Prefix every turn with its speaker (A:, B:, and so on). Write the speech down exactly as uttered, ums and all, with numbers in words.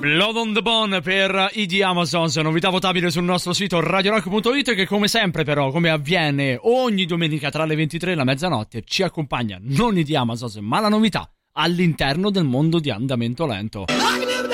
A: Blood on the Bone per i di Amazons, novità votabile sul nostro sito radiorock punto it, che come sempre però, come avviene ogni domenica tra le ventitré e la mezzanotte, ci accompagna non i di Amazons ma la novità all'interno del mondo di Andamento Lento.